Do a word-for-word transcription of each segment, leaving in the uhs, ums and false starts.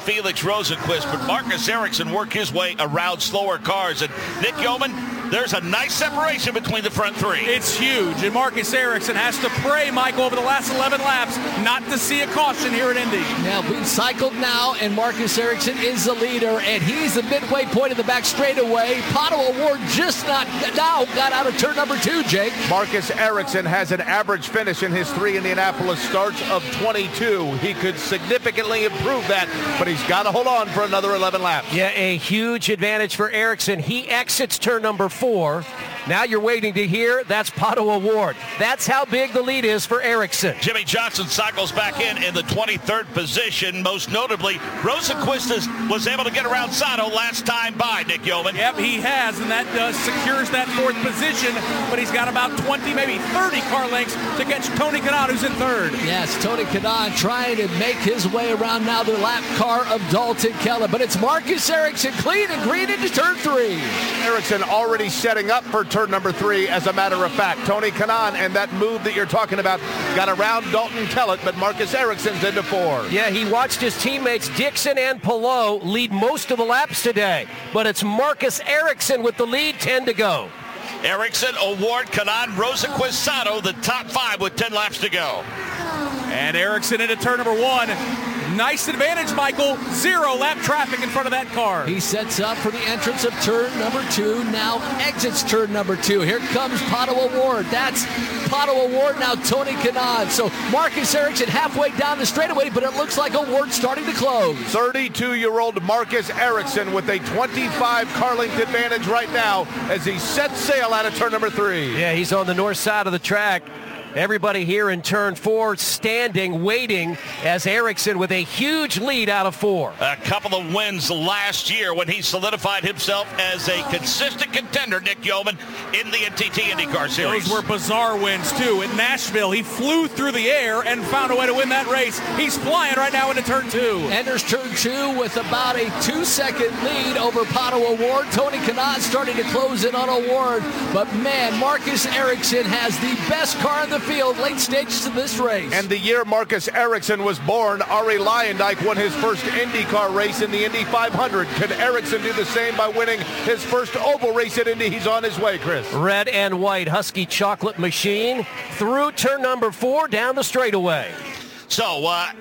Felix Rosenqvist, but Marcus Ericsson worked his way around slower cars. And Nick Yeoman, there's a nice separation between the front three. It's huge, and Marcus Ericsson has to pray, Michael, over the last eleven laps not to see a caution here at Indy. Now, we've cycled now, and Marcus Ericsson is the leader, and he's the midway point of the back straightaway. Pato O'Ward just not now got out of turn number two, Jake. Marcus Ericsson has an average finish in his three Indianapolis starts of twenty-two. He could significantly improve that, but he's got to hold on for another eleven laps. Yeah, a huge advantage for Ericsson. He exits turn number four. Now you're waiting to hear, that's Pato O'Ward. That's how big the lead is for Ericsson. Jimmie Johnson cycles back in in the twenty-third position. Most notably, Rosenqvist is, was able to get around Sato last time by, Nick Yeoman. Yep, he has, and that uh, secures that fourth position, but he's got about twenty, maybe thirty car lengths to catch Tony Kanaan, who's in third. Yes, Tony Kanaan trying to make his way around now the lap car of Dalton Kellett, but it's Marcus Ericsson clean and green into turn three. Ericsson already setting up for turn number three, as a matter of fact. Tony Kanaan and that move that you're talking about got around Dalton Kellett, but Marcus Ericsson's into four. Yeah, he watched his teammates Dixon and Palou lead most of the laps today, but it's Marcus Ericsson with the lead, ten to go. Ericsson, O'Ward, Kanaan, Rosenqvist, Sato, the top five with ten laps to go. And Ericsson into turn number one. Nice advantage, Michael. Zero lap traffic in front of that car. He sets up for the entrance of turn number two, now exits turn number two. Here comes Pato O'Ward. That's Pato O'Ward, now Tony Kanaan. So Marcus Ericsson halfway down the straightaway, but it looks like O'Ward starting to close. thirty-two-year-old Marcus Ericsson with a twenty-five car length advantage right now as he sets sail out of turn number three. Yeah, he's on the north side of the track. Everybody here in turn four standing, waiting, as Ericsson with a huge lead out of four. A couple of wins last year when he solidified himself as a consistent contender, Nick Yeoman, in the N T T IndyCar Series. Those were bizarre wins, too. At Nashville, he flew through the air and found a way to win that race. He's flying right now into turn two. Enters turn two with about a two-second lead over Pato O'Ward. Tony Kanaan starting to close in on O'Ward. But, man, Marcus Ericsson has the best car in the field late stages of this race. And the year Marcus Ericsson was born, Arie Luyendyk won his first IndyCar race in the Indy five hundred. Can Ericsson do the same by winning his first oval race at Indy? He's on his way, Chris. Red and white Husky chocolate machine through turn number four down the straightaway. So, uh,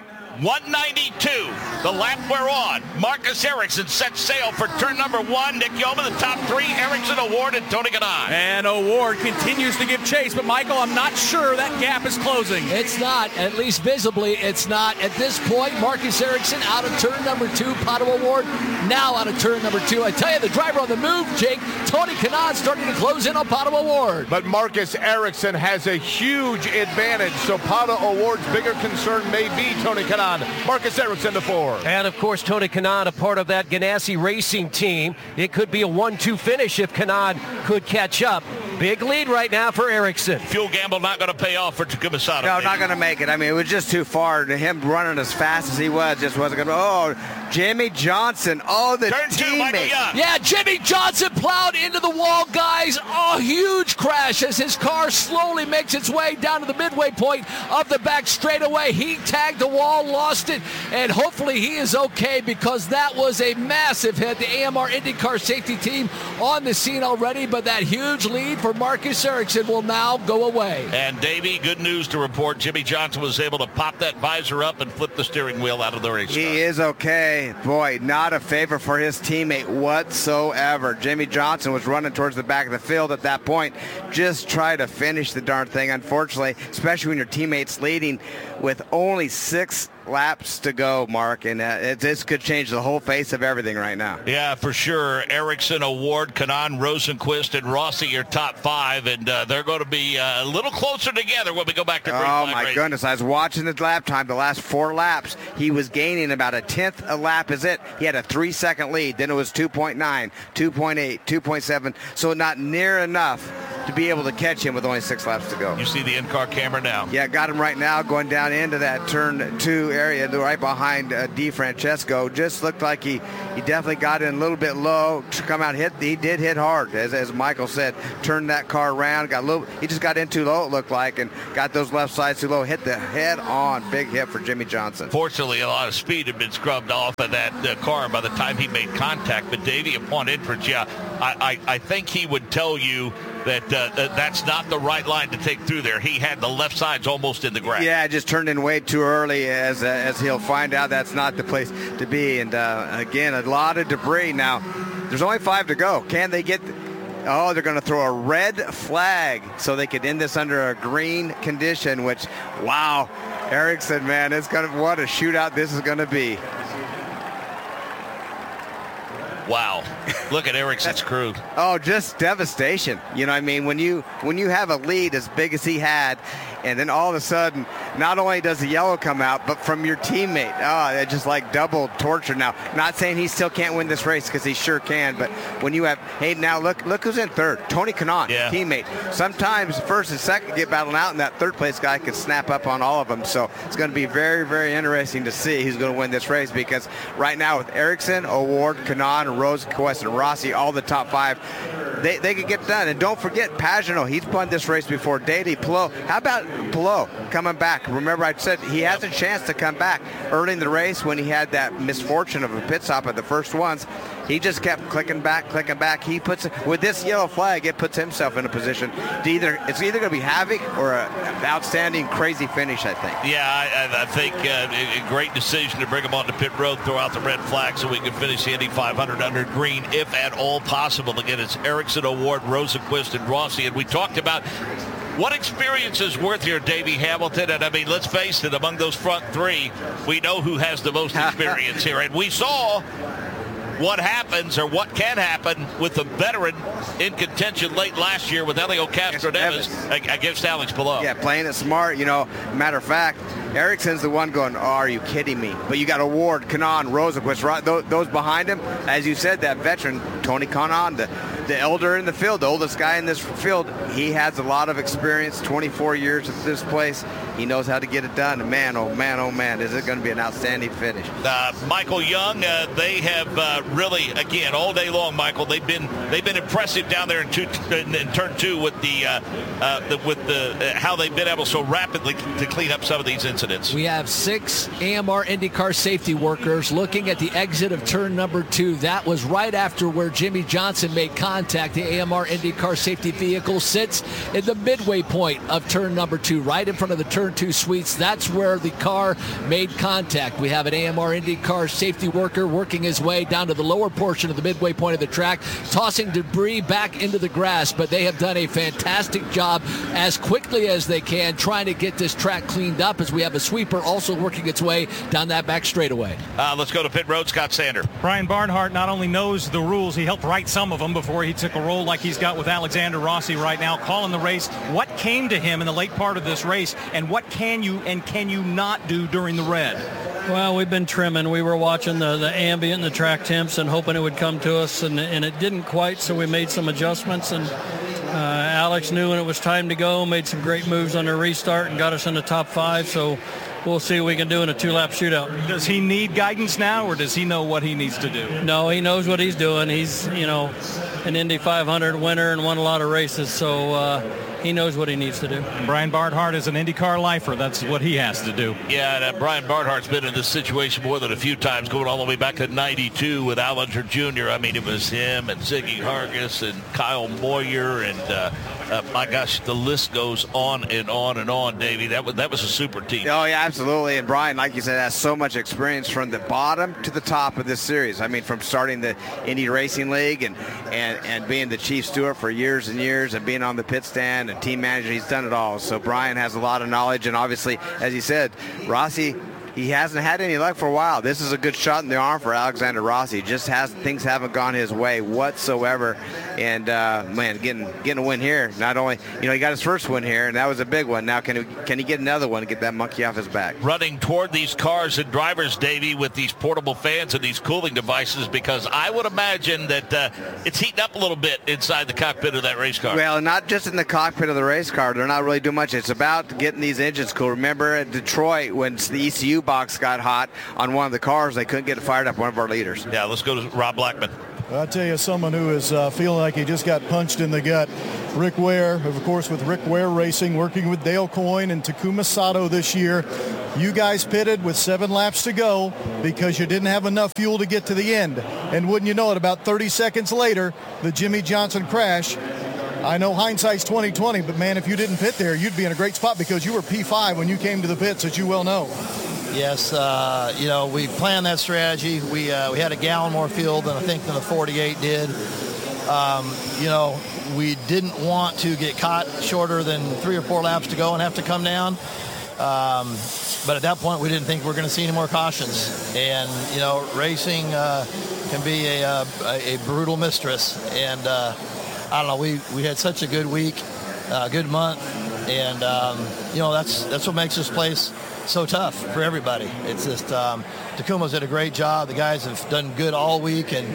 one ninety-two, the lap we're on. Marcus Ericsson sets sail for turn number one. Nick Yeoman, the top three. Ericsson, O'Ward, and Tony Kanaan. And O'Ward continues to give chase, but Michael, I'm not sure that gap is closing. It's not, at least visibly, it's not. At this point, Marcus Ericsson out of turn number two. Pato O'Ward now out of turn number two. I tell you, the driver on the move, Jake. Tony Kanaan starting to close in on Pato O'Ward. But Marcus Ericsson has a huge advantage, so Pato O'Ward's bigger concern may be Tony Kanaan. Marcus Ericsson to four. And, of course, Tony Kanaan, a part of that Ganassi Racing team. It could be a one two finish if Kanaan could catch up. Big lead right now for Ericsson. Fuel gamble not going to pay off for Takuma Sato. No, not going to make it. I mean, it was just too far. To him running as fast as he was just wasn't going to. Oh, Jimmie Johnson. Oh, the Turn two, Michael teammate. Young. Yeah, Jimmie Johnson plowed into the wall, guys. Oh, huge crash as his car slowly makes its way down to the midway point of the back straightaway. He tagged the wall, lost it, and hopefully he is okay because that was a massive hit. The A M R IndyCar safety team on the scene already, but that huge lead for Marcus Ericsson will now go away. And Davey, good news to report. Jimmie Johnson was able to pop that visor up and flip the steering wheel out of the race car. He is okay. Boy, not a favor for his teammate whatsoever. Jimmie Johnson was running towards the back of the field at that point. Just try to finish the darn thing, unfortunately, especially when your teammate's leading with only six laps to go, Mark, and uh, it, this could change the whole face of everything right now. Yeah, for sure. Ericsson, O'Ward, Kanaan, Rosenqvist, and Rossi, your top five, and uh, they're going to be uh, a little closer together when we go back to green Oh, flag my racing. goodness. I was watching the lap time, the last four laps. He was gaining about a tenth a lap is it. He had a three-second lead. Then it was two point nine, two point eight, two point seven, so not near enough to be able to catch him with only six laps to go. You see the in-car camera now. Yeah, got him right now going down into that turn two area, right behind uh, Di Francesco. Just looked like he, he definitely got in a little bit low to come out hit. He did hit hard, as, as Michael said. Turned that car around, got a little. He just got in too low, it looked like, and got those left sides too low. Hit the head on. Big hit for Jimmie Johnson. Fortunately, a lot of speed had been scrubbed off of that uh, car by the time he made contact. But Davey, upon inference, yeah, I, I, I think he would tell you that uh, that that's not the right line to take through there. He had the left sides almost in the grass. Yeah, just turned in way too early, as uh, as he'll find out that's not the place to be. And uh, again, a lot of debris. Now, there's only five to go. Can they get... Oh, they're going to throw a red flag so they could end this under a green condition, which, wow, Ericsson, man, it's going to, what a shootout this is going to be. Wow. Look at Ericsson's crew. Oh, just devastation. You know what I mean? When you when you have a lead as big as he had, and then all of a sudden, not only does the yellow come out, but from your teammate. Oh, it's just like double torture. Now, not saying he still can't win this race, because he sure can, but when you have, hey, now look look who's in third. Tony Kanaan, yeah. teammate. Sometimes first and second get battling out, and that third place guy could snap up on all of them. So it's going to be very, very interesting to see who's going to win this race, because right now with Ericsson, O'Ward, Kanaan, Rosenqvist, and Rossi, all the top five, they, they could get done. And don't forget, Pagenaud, he's won this race before. Daly, Palou. How about Palou coming back? Remember I said he has a chance to come back early in the race when he had that misfortune of a pit stop at the first ones. He just kept clicking back, clicking back. He puts, with this yellow flag, it puts himself in a position to either, it's either going to be havoc or an outstanding, crazy finish, I think. Yeah, I, I think uh, a great decision to bring him onto pit road, throw out the red flag so we can finish the Indy five hundred under green, if at all possible. Again, it's Ericsson, O'Ward, Rosenqvist, and Rossi. And we talked about what experience is worth here, Davey Hamilton. And I mean, let's face it, among those front three, we know who has the most experience here. And we saw what happens, or what can happen, with the veteran in contention late last year with Helio Castroneves against Alex Palou. Yeah, playing it smart. You know, matter of fact, Ericsson's the one going, oh, are you kidding me? But you got O'Ward, Kanaan, Rosenqvist, right, those, those behind him. As you said, that veteran, Tony Kanaan, the, the elder in the field, the oldest guy in this field. He has a lot of experience, twenty-four years at this place. He knows how to get it done. And man, oh man, oh man, is it going to be an outstanding finish. Uh, Michael Young, uh, they have uh, really, again, all day long, Michael, they've been they've been impressive down there in, two, in, in turn two with the, uh, uh, the with the uh, how they've been able so rapidly to clean up some of these incidents. We have six A M R IndyCar safety workers looking at the exit of turn number two. That was right after where Jimmie Johnson made contact. The A M R IndyCar safety vehicle sits in the midway point of turn number two, right in front of the turn two suites. That's where the car made contact. We have an A M R IndyCar safety worker working his way down to the lower portion of the midway point of the track, tossing debris back into the grass, but they have done a fantastic job as quickly as they can trying to get this track cleaned up, as we have a sweeper also working its way down that back straightaway. Uh, let's go to pit road. Scott Sander. Brian Barnhart not only knows the rules, he helped write some of them before he took a role like he's got with Alexander Rossi right now, calling the race. What came to him in the late part of this race, and what can you and can you not do during the red? Well, we've been trimming. We were watching the, the ambient and the track temps and hoping it would come to us, and, and it didn't quite, so we made some adjustments. And uh, Alex knew when it was time to go, made some great moves on the restart and got us in the top five. So we'll see what we can do in a two-lap shootout. Does he need guidance now, or does he know what he needs to do? No, he knows what he's doing. He's, you know, an Indy five hundred winner and won a lot of races, so uh, he knows what he needs to do. Brian Barnhart is an IndyCar lifer. That's what he has to do. Yeah, and, uh, Brian Barnhart's been in this situation more than a few times, going all the way back to ninety-two with Al Unser Junior I mean, it was him and Ziggy Hargis and Kyle Moyer, and uh, uh, my gosh, the list goes on and on and on, Davey. That was, that was a super team. Oh, yeah, absolutely. And Brian, like you said, has so much experience from the bottom to the top of this series. I mean, from starting the Indy Racing League and, and, and being the chief steward for years and years, and being on the pit stand and team manager. He's done it all. So Brian has a lot of knowledge, and obviously, as he said, Rossi he hasn't had any luck for a while. This is a good shot in the arm for Alexander Rossi. Just has things haven't gone his way whatsoever. And uh, man, getting getting a win here. Not only you know he got his first win here, and that was a big one. Now can he can he get another one and get that monkey off his back? Running toward these cars and drivers, Davey, with these portable fans and these cooling devices, because I would imagine that uh, it's heating up a little bit inside the cockpit of that race car. Well, not just in the cockpit of the race car. They're not really doing much. It's about getting these engines cool. Remember at Detroit when the E C U box got hot on one of the cars, they couldn't get it fired up, one of our leaders. Yeah, let's go to Rob Blackman. I'll tell you, someone who is uh, feeling like he just got punched in the gut. Rick Ware, of course, with Rick Ware Racing, working with Dale Coyne and Takuma Sato this year. You guys pitted with seven laps to go because you didn't have enough fuel to get to the end. And wouldn't you know it, about thirty seconds later, the Jimmie Johnson crash. I know hindsight's twenty twenty, but man, if you didn't pit there, you'd be in a great spot because you were P five when you came to the pits, as you well know. Yes, uh, you know, we planned that strategy. We uh, we had a gallon more fuel than I think than the forty-eight did. Um, you know, we didn't want to get caught shorter than three or four laps to go and have to come down. Um, but at that point, we didn't think we were going to see any more cautions. And, you know, racing uh, can be a, a, a brutal mistress. And, uh, I don't know, we, we had such a good week, a uh, good month. And, um, you know, that's that's what makes this place so tough for everybody. It's just um, Takuma's did a great job. The guys have done good all week. And,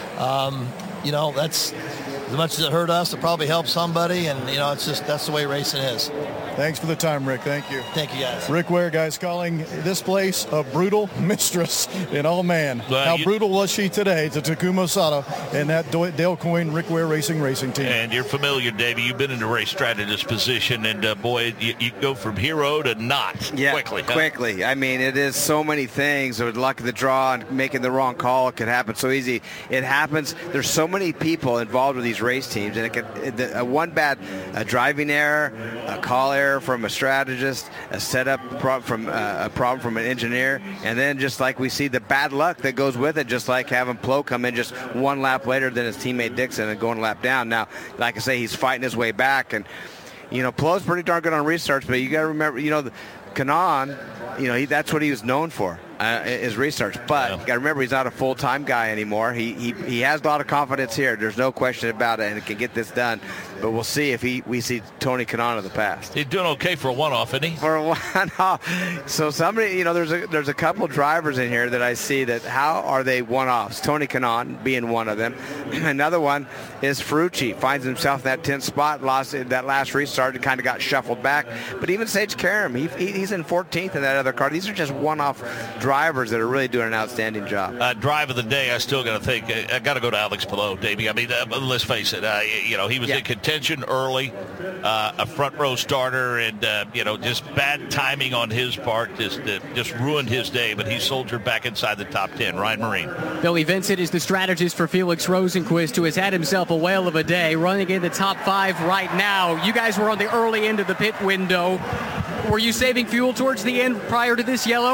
um, you know, that's as much as it hurt us, it probably helped somebody. And, you know, it's just that's the way racing is. Thanks for the time, Rick. Thank you. Thank you, guys. Rick Ware, guys, calling this place a brutal mistress. And, oh, man, well, how you, brutal was she today to Takuma Sato and that Dale Coyne Rick Ware Racing racing team. And you're familiar, Davey. You've been in the race strategist position, and, uh, boy, you, you go from hero to not yeah, quickly. Huh? Quickly. I mean, it is so many things. With luck of the draw and making the wrong call, it can happen so easy. It happens. There's so many people involved with these race teams, and it can, it, uh, one bad a driving error, a call error from a strategist, a setup problem from uh, a problem from an engineer, and then just like we see the bad luck that goes with it, just like having Plo come in just one lap later than his teammate Dixon and going a lap down. Now, like I say, he's fighting his way back, and you know, Plo's pretty darn good on restarts, but you got to remember, you know, the, Kanaan, you know, he, that's what he was known for, uh, is restarts. But yeah. You got to remember, he's not a full-time guy anymore. He, he he has a lot of confidence here. There's no question about it, and he can get this done. But we'll see if he we see Tony Kanaan of the past. He's doing okay for a one-off, isn't he? For a one-off. So somebody, you know, there's a there's a couple drivers in here that I see that how are they one-offs? Tony Kanaan being one of them. Another one is Ferrucci. Finds himself in that tenth spot, lost that last restart, and kind of got shuffled back. But even Sage Karam, he, he he's in fourteenth in that other car. These are just one-off drivers that are really doing an outstanding job. Uh, drive of the day, I still got to think, I, I got to go to Alex Palou, Davey. I mean, uh, let's face it, uh, you know, he was yeah. in contention early, uh, a front row starter, and, uh, you know, just bad timing on his part just uh, just ruined his day, but he soldiered back inside the top ten. Ryan Marine. Billy Vincent is the strategist for Felix Rosenqvist, who has had himself a whale of a day, running in the top five right now. You guys were on the early end of the pit window. Were you saving fuel towards the end prior to this yellow?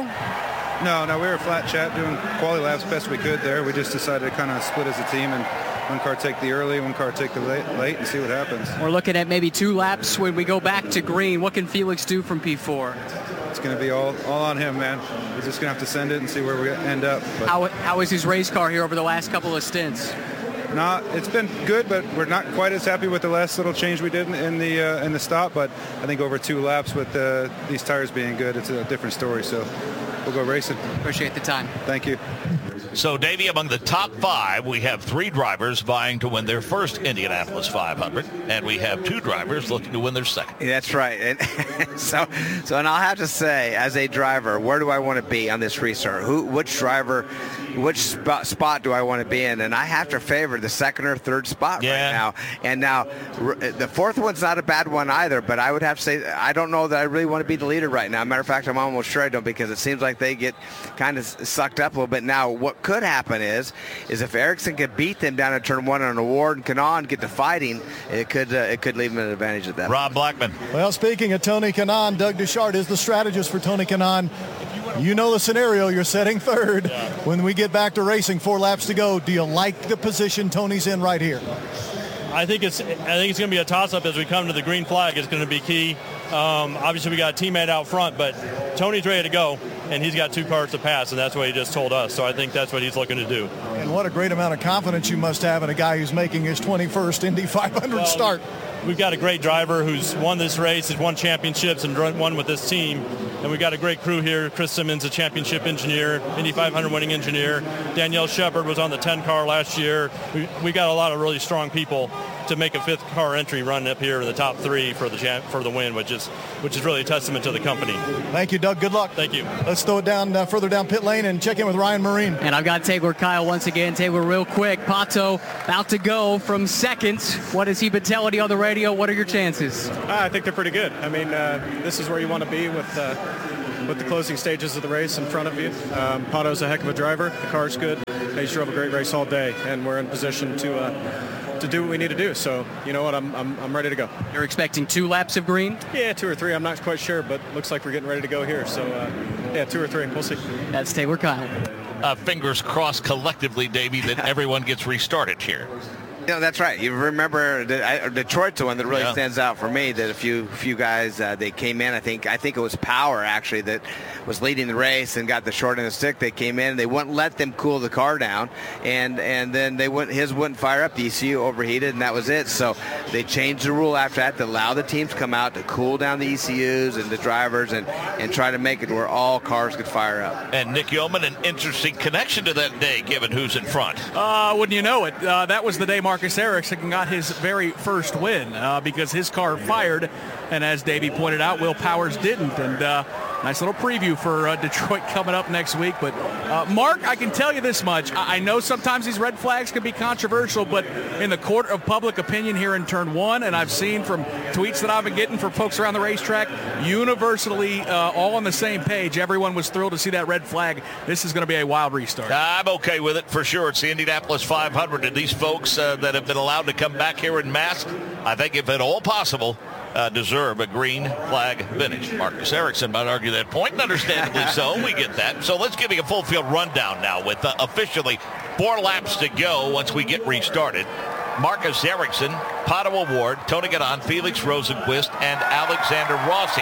No, no, we were flat chat doing quality laps best we could there. We just decided to kind of split as a team and one car take the early, one car take the late, late and see what happens. We're looking at maybe two laps when we go back to green. What can Felix do from P four? It's going to be all, all on him, man. He's just going to have to send it and see where we end up. But how, how is his race car here over the last couple of stints? Nah, it's been good, but we're not quite as happy with the last little change we did in the uh, in the stop. But I think over two laps with uh, these tires being good, it's a different story. So we'll go racing. Appreciate the time. Thank you. So, Davey, among the top five, we have three drivers vying to win their first Indianapolis five hundred, and we have two drivers looking to win their second. That's right. And so, so, and I'll have to say, as a driver, where do I want to be on this restart? Who, which driver, which spot, spot do I want to be in? And I have to favor the second or third spot yeah. right now. And now, the fourth one's not a bad one either, but I would have to say, I don't know that I really want to be the leader right now. Matter of fact, I'm almost sure I don't, because it seems like they get kind of sucked up a little bit. Now, what could happen is, is if Ericsson could beat them down at turn one on Award and Kanaan get to fighting, it could uh, it could leave them an advantage at that. Rob Blackman. Well, speaking of Tony Kanaan, Doug Duchard is the strategist for Tony Kanaan. You know the scenario. You're setting third. Yeah. When we get back to racing, four laps to go, do you like the position Tony's in right here? I think it's I think it's going to be a toss-up as we come to the green flag. It's going to be key. Um, obviously, we got a teammate out front, but Tony's ready to go. and he's got two cars to pass, and that's what he just told us. So I think that's what he's looking to do. And what a great amount of confidence you must have in a guy who's making his twenty-first Indy five hundred well, start. We've got a great driver who's won this race, has won championships, and won with this team. And we've got a great crew here. Chris Simmons, a championship engineer, Indy five hundred winning engineer. Danielle Shepard was on the ten car last year. We, we got a lot of really strong people to make a fifth car entry run up here in the top three for the champ, for the win, which is which is really a testament to the company. Thank you, Doug. Good luck. Thank you. Let's throw it down uh, further down pit lane and check in with Ryan Marine. And I've got Taylor Kyle once again. Taylor, real quick. Pato about to go from second. What has he been telling you on the radio? What are your chances? Uh, I think they're pretty good. I mean, uh, this is where you want to be with uh, with the closing stages of the race in front of you. Um, Pato's a heck of a driver. The car's good. He drove a great race all day, and we're in position to uh, to do what we need to do. So, you know what? I'm, I'm I'm ready to go. You're expecting two laps of green? Yeah, two or three. I'm not quite sure, but looks like we're getting ready to go here. So, uh, yeah, two or three. We'll see. That's Taylor Kyle. Uh, fingers crossed collectively, Davey, that everyone gets restarted here. No, that's right. You remember the, I, Detroit's the one that really yeah. stands out for me. That a few few guys uh, they came in. I think I think it was Power actually that was leading the race and got the short end of the stick. They came in. They wouldn't let them cool the car down, and and then they wouldn't his wouldn't fire up. The E C U overheated, and that was it. So they changed the rule after that to allow the teams to come out to cool down the E C Us and the drivers and and try to make it where all cars could fire up. And Nick Yeoman, an interesting connection to that day, given who's in front. Uh, wouldn't you know it? Uh, that was the day Marcus Ericsson got his very first win uh, because his car fired, and as Davey pointed out, Will Powers didn't. And uh, nice little preview for uh, Detroit coming up next week. But uh, Mark, I can tell you this much. I-, I know sometimes these red flags can be controversial, but in the court of public opinion here in turn one, and I've seen from tweets that I've been getting from folks around the racetrack, universally uh, all on the same page. Everyone was thrilled to see that red flag. This is going to be a wild restart. I'm okay with it for sure. It's the Indianapolis five hundred, and these folks uh, that have been allowed to come back here in mass, I think if at all possible, uh, deserve a green flag finish. Marcus Ericsson might argue that point, and understandably so. We get that. So let's give you a full field rundown now with uh, officially four laps to go once we get restarted. Marcus Ericsson, Pato O'Ward, Tony Gaudon, Felix Rosenqvist, and Alexander Rossi.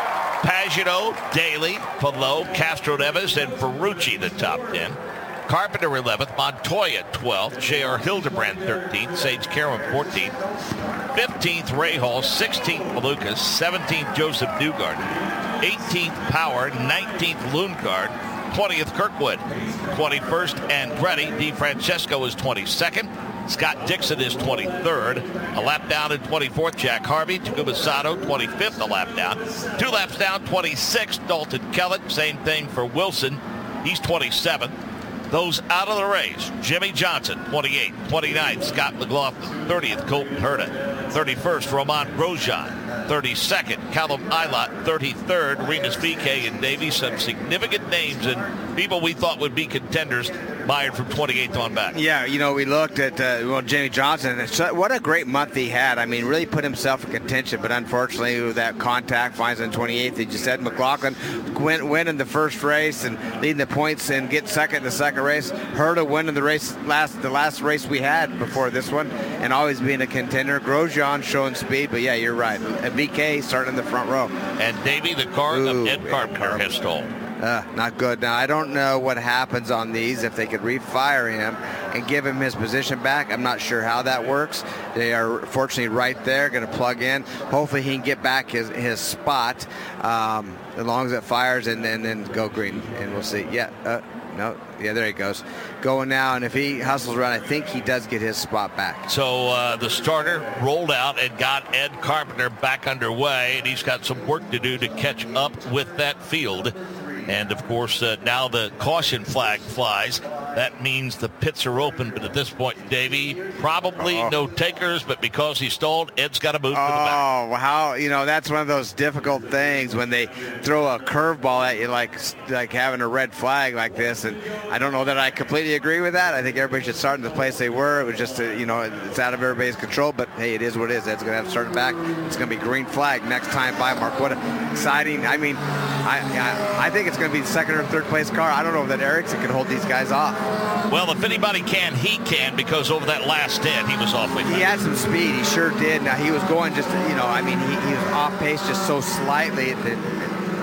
Pagenaud, Daly, Palou, Castro-Neves, and Ferrucci, the top ten. Carpenter eleventh, Montoya twelfth, J R Hildebrand thirteenth, Sage Karam fourteenth, fifteenth Ray Hall, sixteenth Malukas, seventeenth Joseph Newgarden, eighteenth Power, nineteenth Lundgaard, twentieth Kirkwood, twenty-first Andretti, DeFrancesco is twenty-second, Scott Dixon is twenty-third, a lap down in twenty-fourth Jack Harvey, Takuma Sato twenty-fifth, a lap down, two laps down twenty-sixth Dalton Kellett, same thing for Wilson, he's twenty-seventh. Those out of the race, Jimmy Johnson, twenty-eighth, twenty-ninth, Scott McLaughlin, thirtieth, Colton Herta, thirty-first, Romain Grosjean, thirty-second, Callum Ilott, thirty-third, Rinus V K and Davey, some significant names and people we thought would be contenders, Byron from twenty-eighth on back. Yeah, you know, we looked at, uh, well, Jimmy Johnson, and what a great month he had. I mean, really put himself in contention, but unfortunately, with that contact, finds on twenty-eighth, he just said McLaughlin win, winning the first race and leading the points and get second in the second race. Herta winning the race, last the last race we had before this one, and always being a contender. Grosjean showing speed, but yeah, you're right. And V K starting in the front row. And Davey, the car Ooh, of Ed Carpenter has stalled. Uh, not good. Now, I don't know what happens on these, if they could refire him and give him his position back. I'm not sure how that works. They are fortunately right there, going to plug in. Hopefully he can get back his, his spot um, as long as it fires and then, then go green, and we'll see. Yeah, uh, no, yeah, there he goes. Going now, and if he hustles around, I think he does get his spot back. So uh, the starter rolled out and got Ed Carpenter back underway, and he's got some work to do to catch up with that field. And, of course, uh, now the caution flag flies. That means the pits are open. But at this point, Davey, probably oh. no takers. But because he stalled, Ed's got to move oh, to the back. Oh, how, you know, that's one of those difficult things when they throw a curveball at you like like having a red flag like this. And I don't know that I completely agree with that. I think everybody should start in the place they were. It was just, a, you know, it's out of everybody's control. But, hey, it is what it is. Ed's going to have to start back. It's going to be green flag next time by Mark. What exciting. I mean, I, I, I think it's going to be the second or third place car. I don't know that Ericsson can hold these guys off. Well, if anybody can, he can, because over that last stint, he was awfully fast. He had some speed. He sure did. Now, he was going just, you know, I mean, he, he was off pace just so slightly. That, and it's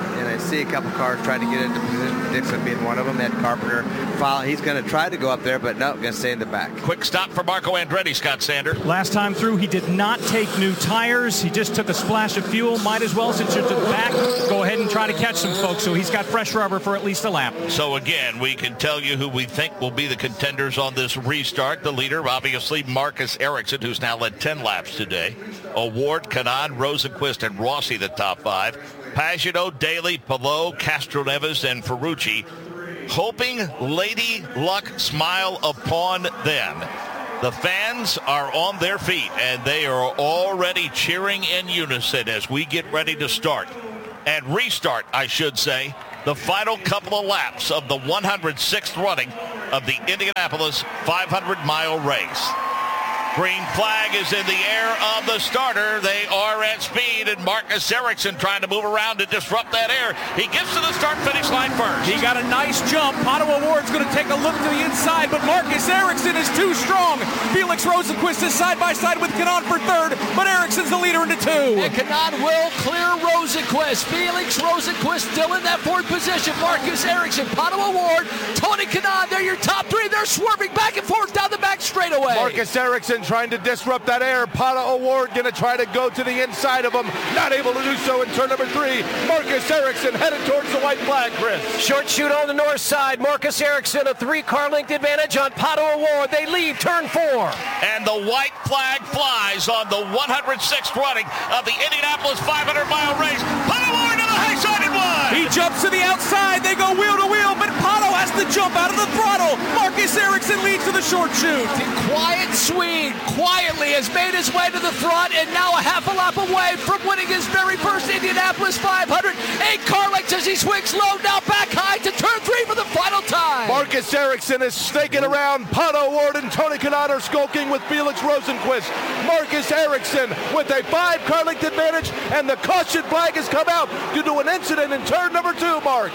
see a couple cars trying to get into position, Dixon being one of them. Ed Carpenter following. He's going to try to go up there, but no, going to stay in the back. Quick stop for Marco Andretti, Scott Sander. Last time through, he did not take new tires. He just took a splash of fuel. Might as well, since you're to the back, go ahead and try to catch some folks. So he's got fresh rubber for at least a lap. So again, we can tell you who we think will be the contenders on this restart. The leader, obviously, Marcus Ericsson, who's now led ten laps today. Award, Kanaan, Rosenqvist, and Rossi, the top five. Pagano, Daly, Palou, Castroneves, and Ferrucci. Hoping Lady Luck smile upon them. The fans are on their feet, and they are already cheering in unison as we get ready to start. And restart, I should say, the final couple of laps of the one hundred sixth running of the Indianapolis five hundred mile race. Green flag is in the air of the starter. They are at speed, and Marcus Ericsson trying to move around to disrupt that air. He gets to the start-finish line first. He got a nice jump. Pato Award's going to take a look to the inside, but Marcus Ericsson is too strong. Felix Rosenqvist is side-by-side with Kanaan for third, but Ericsson's the leader into two. And Kanaan will clear Rosenqvist. Felix Rosenqvist still in that fourth position. Marcus Ericsson, Pato Award, Tony Kanaan, they're your top three. They're swerving back and forth down the back straightaway. Marcus Ericsson trying to disrupt that air. Pato Award going to try to go to the inside of him. Not able to do so in turn number three. Marcus Ericsson headed towards the white flag, Chris. Short shoot on the north side. Marcus Ericsson, a three-car length advantage on Pato Award. They leave turn four. And the white flag flies on the one hundred sixth running of the Indianapolis five hundred mile race. Pato Award to the high side and one. He jumps to the outside. They go wheel to wheel, but Pato has to jump out of the throttle. Marcus Ericsson leads to the short shoot. The quiet Swede quietly has made his way to the front and now a half a lap away from winning his very first Indianapolis five hundred. Eight car lengths as he swings low, now back high to turn three for the final time. Marcus Ericsson is snaking around. Pato Award and Tony Kanaan are skulking with Felix Rosenqvist. Marcus Ericsson with a five car length advantage, and the caution flag has come out due to an incident in turn number two, Mark.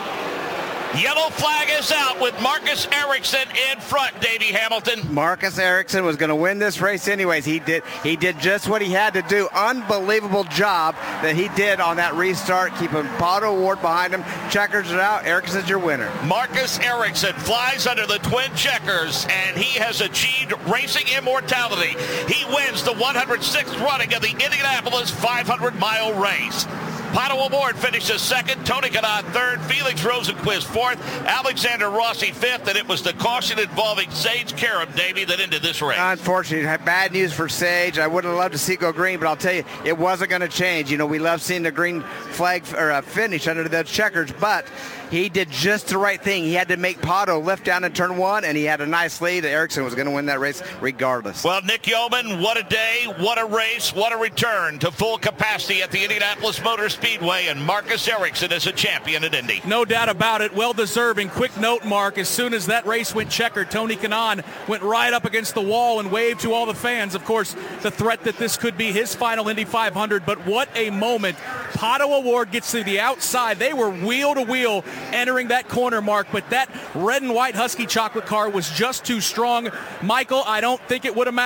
Yellow flag is out with Marcus Ericsson in front, Davey Hamilton. Marcus Ericsson was going to win this race anyways. He did he did just what he had to do. Unbelievable job that he did on that restart, keeping Pato Award behind him. Checkers it out. Ericsson's your winner. Marcus Ericsson flies under the twin checkers, and he has achieved racing immortality. He wins the one hundred sixth running of the Indianapolis five hundred mile race. Pato Award finishes second, Tony Kanaan third, Felix Rosenqvist fourth, Alexander Rossi fifth, and it was the caution involving Sage Karam, Davey, that ended this race. Unfortunately, bad news for Sage. I would have loved to see it go green, but I'll tell you, it wasn't going to change. You know, we love seeing the green flag or uh, finish under the checkers, but he did just the right thing. He had to make Pato lift down in turn one, and he had a nice lead. Ericsson was going to win that race regardless. Well, Nick Yeoman, what a day, what a race, what a return to full capacity at the Indianapolis Motor Speedway, and Marcus Ericsson is a champion at Indy. No doubt about it. Well-deserving. Quick note, Mark, as soon as that race went checkered, Tony Kanaan went right up against the wall and waved to all the fans. Of course, the threat that this could be his final Indy five hundred, but what a moment. Pato Award gets to the outside. They were wheel to wheel entering that corner, Mark, but that red and white Husky chocolate car was just too strong. Michael, I don't think it would have mattered.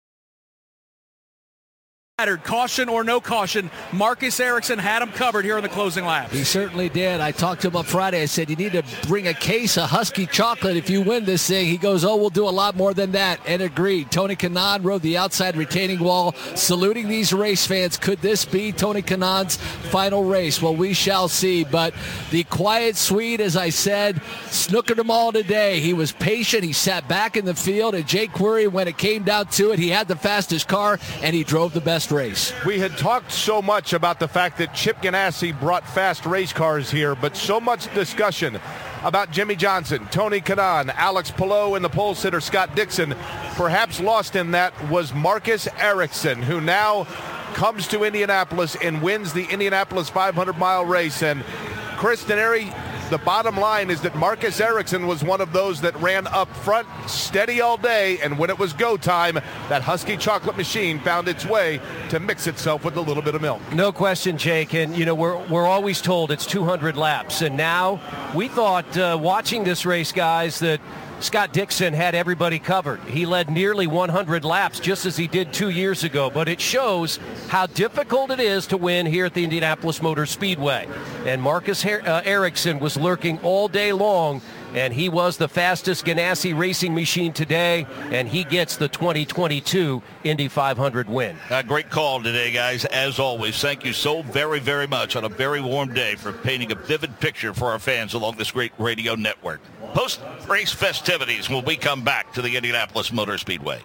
Caution or no caution, Marcus Ericsson had him covered here in the closing laps. He certainly did. I talked to him on Friday. I said, you need to bring a case of Husky chocolate if you win this thing. He goes, oh, we'll do a lot more than that, and agreed. Tony Kanaan rode the outside retaining wall, saluting these race fans. Could this be Tony Kanaan's final race? Well, we shall see, but the quiet Swede, as I said, snookered them all today. He was patient. He sat back in the field, and Jake Query, when it came down to it, he had the fastest car, and he drove the best race. We had talked so much about the fact that Chip Ganassi brought fast race cars here, but so much discussion about Jimmie Johnson, Tony Kanaan, Alex Palou, and the pole sitter Scott Dixon. Perhaps lost in that was Marcus Ericsson, who now comes to Indianapolis and wins the Indianapolis five hundred mile race. And Chris Denari, the bottom line is that Marcus Ericsson was one of those that ran up front steady all day, and when it was go time, that Husky chocolate machine found its way to mix itself with a little bit of milk. No question, Jake, and you know we're we're always told it's two hundred laps, and now we thought uh, watching this race, guys, that Scott Dixon had everybody covered. He led nearly one hundred laps just as he did two years ago, but it shows how difficult it is to win here at the Indianapolis Motor Speedway. And Marcus Her- uh, Ericsson was lurking all day long, and he was the fastest Ganassi racing machine today, and he gets the twenty twenty-two Indy five hundred win. A great call today, guys. As always, thank you so very, very much on a very warm day for painting a vivid picture for our fans along this great radio network. Post-race festivities when we come back to the Indianapolis Motor Speedway.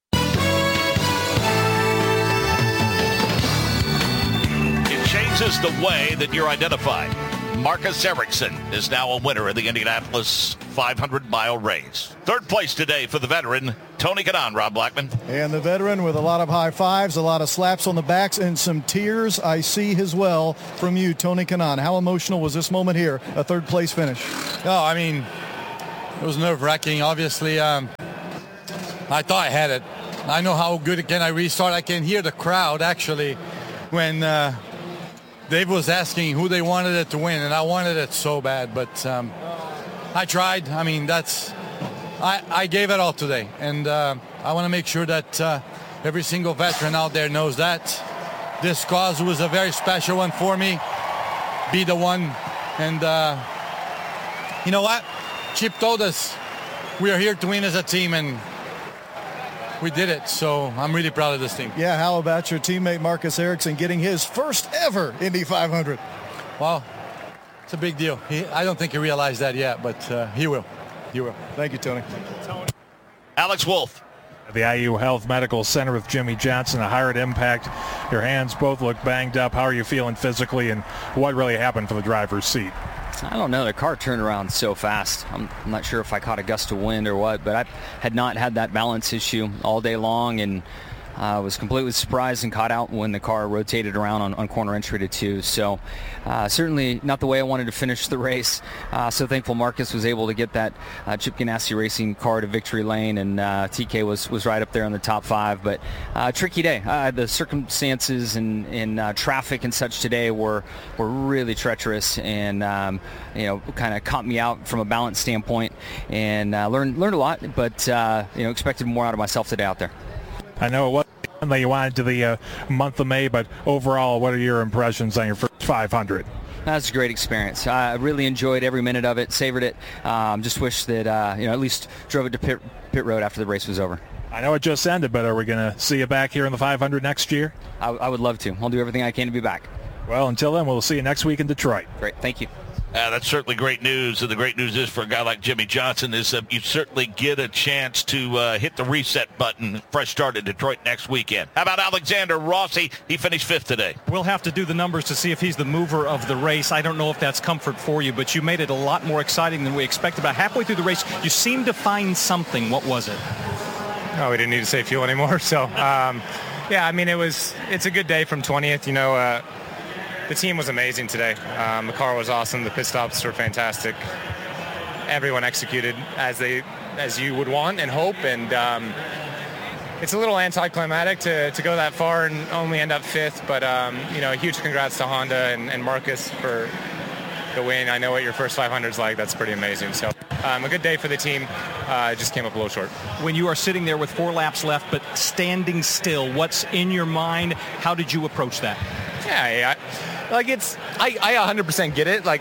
It changes the way that you're identified. Marcus Ericsson is now a winner of the Indianapolis five hundred mile race. Third place today for the veteran, Tony Kanaan. Rob Blackman. And the veteran with a lot of high fives, a lot of slaps on the backs, and some tears I see as well from you, Tony Kanaan. How emotional was this moment here, a third place finish? No, I mean, it was nerve-wracking. Obviously, um, I thought I had it. I know how good can I restart. I can hear the crowd, actually, when uh, Dave was asking who they wanted it to win, and I wanted it so bad. But um, I tried. I mean, that's I, I gave it all today. And uh, I want to make sure that uh, every single veteran out there knows that this cause was a very special one for me. Be the one. And uh, you know what? Chip told us we are here to win as a team, and we did it. So I'm really proud of this team. Yeah, how about your teammate Marcus Ericsson getting his first ever Indy five hundred? Well, it's a big deal. He, I don't think he realized that yet, but uh, he will. He will. Thank you, Tony. Alex Wolf. The I U Health Medical Center with Jimmie Johnson, a hard impact. Your hands both look banged up. How are you feeling physically, and what really happened for the driver's seat? I don't know. The car turned around so fast. I'm, I'm not sure if I caught a gust of wind or what, but I had not had that balance issue all day long, and I uh, was completely surprised and caught out when the car rotated around on, on corner entry to two. So uh, certainly not the way I wanted to finish the race. Uh, so thankful Marcus was able to get that uh, Chip Ganassi Racing car to victory lane, and uh, T K was, was right up there in the top five. But uh, tricky day. Uh, the circumstances and, and uh, traffic and such today were were really treacherous, and um, you know, kind of caught me out from a balance standpoint, and uh, learned learned a lot. But uh, you know, expected more out of myself today out there. I know it wasn't that you wanted to the uh, month of May, but overall, what are your impressions on your first five hundred? That's a great experience. I really enjoyed every minute of it, savored it. Um, just wish that, uh, you know, at least drove it to pit, pit road after the race was over. I know it just ended, but are we going to see you back here in the five hundred next year? I, I would love to. I'll do everything I can to be back. Well, until then, we'll see you next week in Detroit. Great. Thank you. Uh, that's certainly great news, and the great news is for a guy like Jimmie Johnson is uh, you certainly get a chance to uh, hit the reset button, fresh start in Detroit next weekend. How about Alexander Rossi? He finished fifth today. We'll have to do the numbers to see if he's the mover of the race. I don't know if that's comfort for you, but you made it a lot more exciting than we expected. About halfway through the race, you seemed to find something. What was it? Oh, we didn't need to save fuel anymore. So, um, yeah, I mean, it was. It's a good day from twentieth. You know, uh, the team was amazing today. Um, the car was awesome. The pit stops were fantastic. Everyone executed as they, as you would want and hope. And um, it's a little anticlimactic to, to go that far and only end up fifth. But um, you know, huge congrats to Honda and, and Marcus for the win. I know what your first five hundred is like. That's pretty amazing. So um, a good day for the team. Uh, just came up a little short. When you are sitting there with four laps left but standing still, what's in your mind? How did you approach that? Yeah, yeah. Like it's, I, I one hundred percent get it. Like,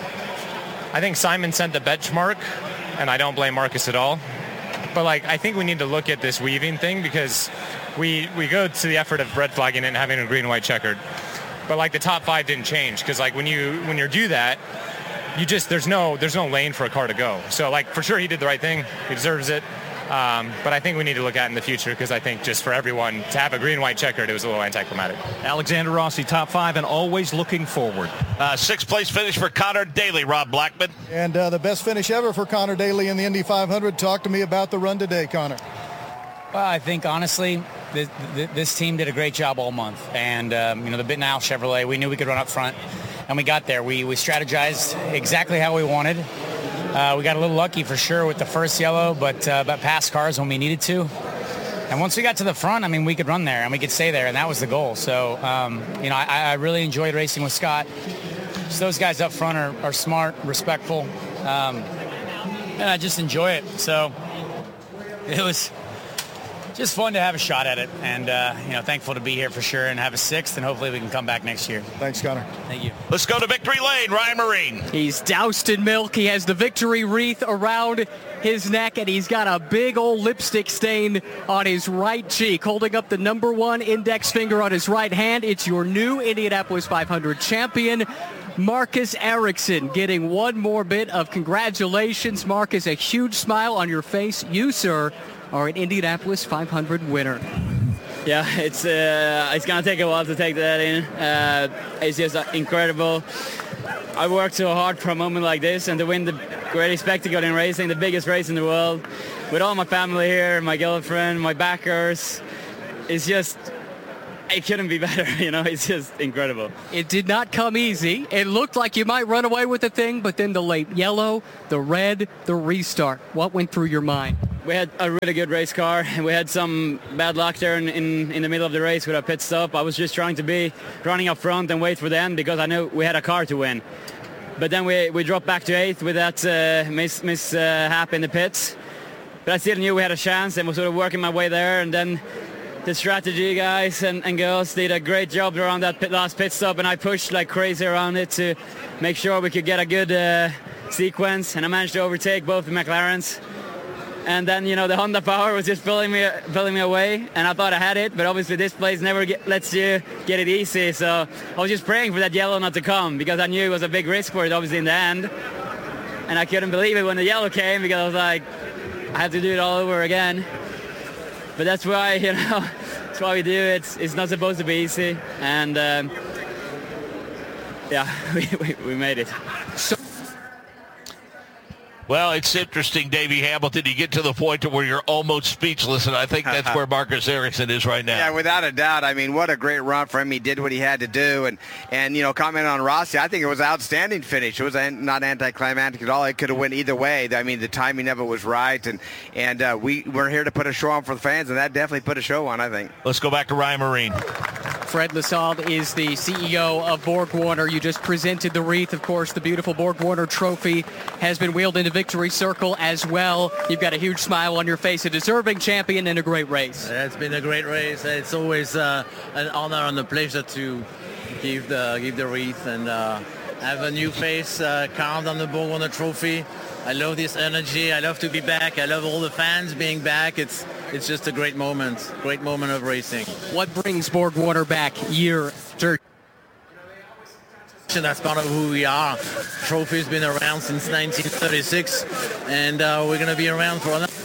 I think Simon sent the benchmark, and I don't blame Marcus at all. But like, I think we need to look at this weaving thing, because we we go to the effort of red flagging it and having a green white checkered. But like the top five didn't change, because like when you when you do that, you just there's no there's no lane for a car to go. So like for sure he did the right thing. He deserves it. Um, but I think we need to look at it in the future, because I think just for everyone to have a green-white checkered, it was a little anticlimactic. Alexander Rossi, top five, and always looking forward. Uh, sixth place finish for Connor Daly, Rob Blackman. And uh, the best finish ever for Connor Daly in the Indy five hundred. Talk to me about the run today, Connor. Well, I think, honestly, this, this team did a great job all month. And, um, you know, the Bittenau Chevrolet, we knew we could run up front, and we got there. We, we strategized exactly how we wanted. Uh, we got a little lucky for sure with the first yellow, but uh, but passed cars when we needed to. And once we got to the front, I mean, we could run there and we could stay there, and that was the goal. So, um, you know, I, I really enjoyed racing with Scott. So those guys up front are, are smart, respectful. Um, and I just enjoy it. So it was just fun to have a shot at it, and uh, you know, thankful to be here for sure and have a sixth, and hopefully we can come back next year. Thanks, Connor. Thank you. Let's go to Victory Lane. Ryan Marine. He's doused in milk. He has the victory wreath around his neck, and he's got a big old lipstick stain on his right cheek, holding up the number one index finger on his right hand. It's your new Indianapolis five hundred champion, Marcus Ericsson, getting one more bit of congratulations. Marcus, a huge smile on your face. You, sir, are an Indianapolis five hundred winner. Yeah, it's uh, it's gonna take a while to take that in. Uh, it's just uh, incredible. I worked so hard for a moment like this, and to win the greatest spectacle in racing, the biggest race in the world, with all my family here, my girlfriend, my backers, it's just, it couldn't be better, you know, it's just incredible. It did not come easy. It looked like you might run away with the thing, but then the late yellow, the red, the restart. What went through your mind? We had a really good race car, and we had some bad luck there in, in, in the middle of the race with our pit stop. I was just trying to be running up front and wait for the end because I knew we had a car to win. But then we, we dropped back to eighth with that uh, miss, miss uh, hap in the pits. But I still knew we had a chance, and was sort of working my way there. And then the strategy guys and, and girls did a great job around that pit, last pit stop, and I pushed like crazy around it to make sure we could get a good uh, sequence. And I managed to overtake both the McLarens. And then, you know, the Honda Power was just pulling me pulling me away, and I thought I had it, but obviously this place never get, lets you get it easy. So I was just praying for that yellow not to come, because I knew it was a big risk for it, obviously, in the end. And I couldn't believe it when the yellow came, because I was like, I have to do it all over again. But that's why, you know, that's why we do it. It's, it's not supposed to be easy. And, um, yeah, we, we, we made it. So Well, it's interesting, Davey Hamilton. You get to the point to where you're almost speechless, and I think that's where Marcus Ericsson is right now. Yeah, without a doubt. I mean, what a great run for him. He did what he had to do. And, and you know, comment on Rossi, I think it was an outstanding finish. It was not anticlimactic at all. It could have went either way. I mean, the timing of it was right. And, and uh, we, we're here to put a show on for the fans, and that definitely put a show on, I think. Let's go back to Ryan Marine. Fred Lissalde is the C E O of Borg Warner. You just presented the wreath. Of course, the beautiful Borg Warner trophy has been wheeled into Victory Circle as well. You've got a huge smile on your face, a deserving champion in a great race. It's been a great race. It's always uh, an honor and a pleasure to give the give the wreath and uh, have a new face uh, carved on the Borg Warner trophy. I love this energy. I love to be back. I love all the fans being back. It's it's just a great moment, great moment of racing. What brings Borg Warner back year after? That's part of who we are. Trophy's been around since nineteen thirty-six, and uh, we're going to be around for another.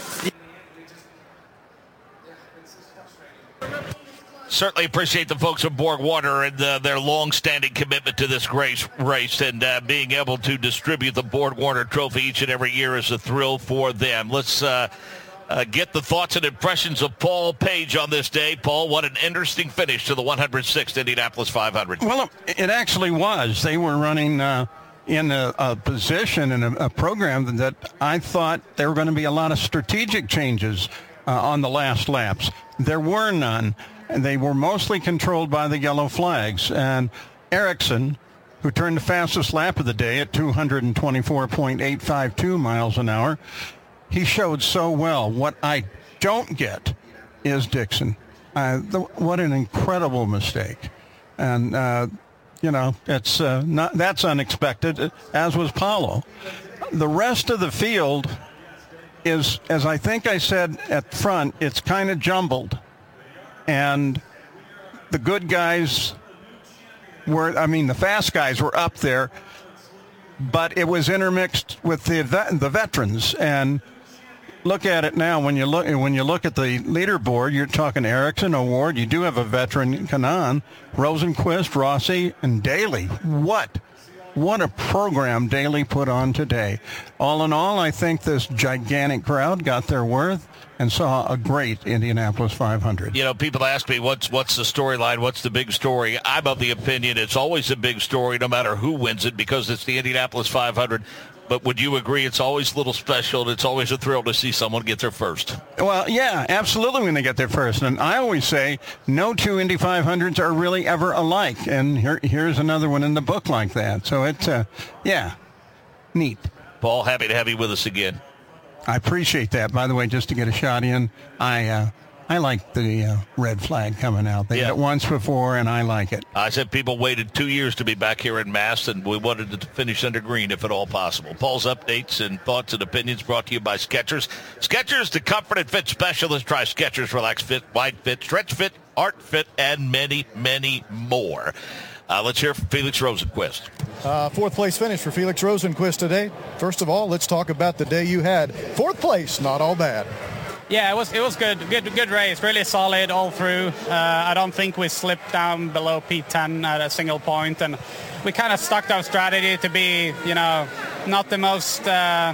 Certainly appreciate the folks at Borg Warner and uh, their long-standing commitment to this race, race and uh, being able to distribute the Borg Warner trophy each and every year is a thrill for them. Let's uh, uh, get the thoughts and impressions of Paul Page on this day. Paul, what an interesting finish to the one hundred sixth Indianapolis five hundred. Well, it actually was. They were running uh, in a, a position and a, a program that I thought there were going to be a lot of strategic changes uh, on the last laps. There were none. They were mostly controlled by the yellow flags. And Ericsson, who turned the fastest lap of the day at two hundred twenty-four point eight five two miles an hour, he showed so well. What I don't get is Dixon. Uh, the, what an incredible mistake. And, uh, you know, it's uh, not that's unexpected, as was Paulo. The rest of the field is, as I think I said at front, it's kind of jumbled. And the good guys were, I mean, the fast guys were up there, but it was intermixed with the the veterans. And look at it now. When you look when you look at the leaderboard, you're talking Ericsson, Award. You do have a veteran, Kanaan, Rosenquist, Rossi, and Daly. What? What a program Daly put on today. All in all, I think this gigantic crowd got their worth and saw a great Indianapolis five hundred. You know, people ask me, what's what's the storyline? What's the big story? I'm of the opinion it's always a big story no matter who wins it because it's the Indianapolis five hundred. But would you agree it's always a little special and it's always a thrill to see someone get there first? Well, yeah, absolutely when they get there first. And I always say no two Indy five hundreds are really ever alike. And here, here's another one in the book like that. So it's, uh, yeah, neat. Paul, happy to have you with us again. I appreciate that. By the way, just to get a shot in, I uh, I like the uh, red flag coming out. They Yeah. did it once before, and I like it. I said people waited two years to be back here in Mass, and we wanted to finish under green if at all possible. Paul's updates and thoughts and opinions brought to you by Skechers. Skechers, the comfort and fit specialist. Try Skechers Relax Fit, Wide Fit, Stretch Fit, Art Fit, and many, many more. Uh, let's hear from Felix Rosenqvist. Uh, fourth place finish for Felix Rosenqvist today. First of all, let's talk about the day you had. Fourth place, not all bad. Yeah, it was it was good, good, good race. Really solid all through. Uh, I don't think we slipped down below P ten at a single point, and we kind of stuck to our strategy to be, you know, not the most uh,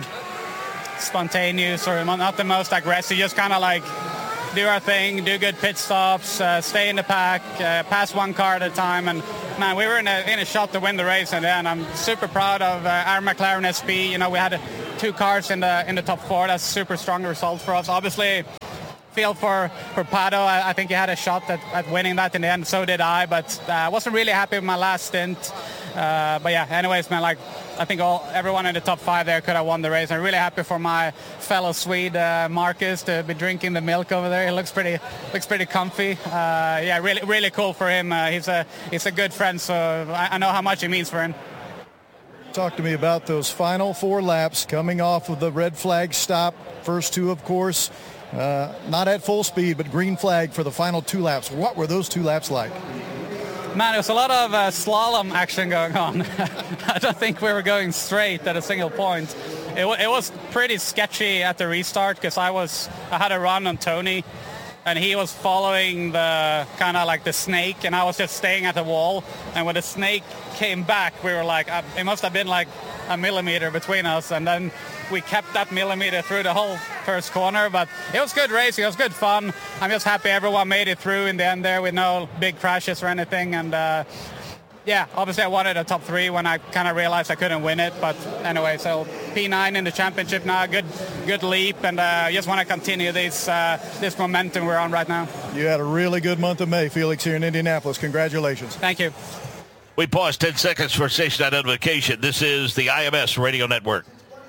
spontaneous or not the most aggressive. Just kind of like do our thing, do good pit stops, uh, stay in the pack, uh, pass one car at a time, and man, we were in a in a shot to win the race, and then I'm super proud of uh, our McLaren S P. You know, we had a, two cars in the in the top four. That's a super strong result for us. Obviously, feel for for Pato. I, I think he had a shot at, at winning that in the end. So did I, but I uh, wasn't really happy with my last stint. Uh, but yeah, anyways, man, like I think all everyone in the top five there could have won the race. I'm really happy for my fellow Swede uh, Marcus to be drinking the milk over there. He looks pretty looks pretty comfy. Uh, yeah, really really cool for him. Uh, he's a he's a good friend, so I, I know how much it means for him. Talk to me about those final four laps coming off of the red flag stop. First two, of course, uh, not at full speed, but green flag for the final two laps. What were those two laps like? Man, there was a lot of uh, slalom action going on. I don't think we were going straight at a single point. It, w- it was pretty sketchy at the restart because I was I had a run on Tony, and he was following the kind of like the snake, and I was just staying at the wall. And when the snake came back, we were like, uh, it must have been like a millimeter between us, and then we kept that millimeter through the whole first corner. But it was good racing, it was good fun. I'm just happy everyone made it through in the end there with no big crashes or anything. And uh, yeah, obviously I wanted a top three when I kind of realized I couldn't win it. But anyway, so P nine in the championship now, good good leap, and I uh, just want to continue this uh, this momentum we're on right now. You had a really good month of May, Felix, here in Indianapolis. Congratulations. Thank you. We pause ten seconds for station identification. This is the I M S Radio Network.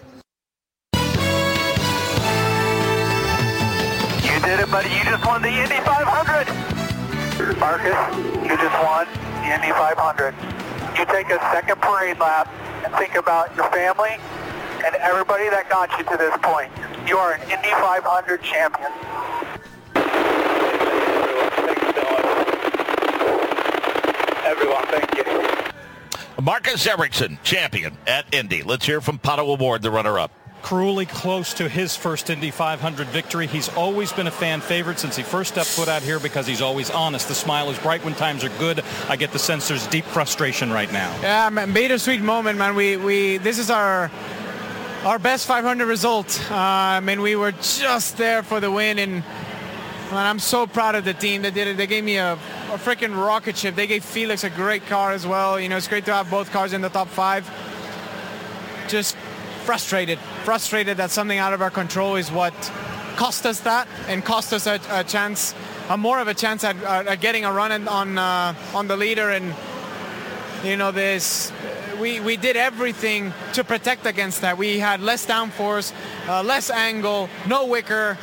You did it, buddy. You just won the Indy five hundred. Marcus, you just won the Indy five hundred. You take a second parade lap and think about your family and everybody that got you to this point. You are an Indy five hundred champion. Everyone, thank you. Marcus Ericsson, champion at Indy. Let's hear from Pato O'Ward, the runner-up. Cruelly close to his first Indy five hundred victory. He's always been a fan favorite since he first stepped foot out here because he's always honest. The smile is bright when times are good. I get the sense there's deep frustration right now. Yeah, man, bittersweet moment, man. We we this is our our best five hundred result. Uh, I mean, we were just there for the win, and man, I'm so proud of the team. They did it. They gave me a, a freaking rocket ship. They gave Felix a great car as well. You know, it's great to have both cars in the top five. Just frustrated, frustrated that something out of our control is what cost us that and cost us a, a chance, a more of a chance at, at getting a run on uh, on the leader. And you know, this we we did everything to protect against that. We had less downforce, uh, less angle, no wicker,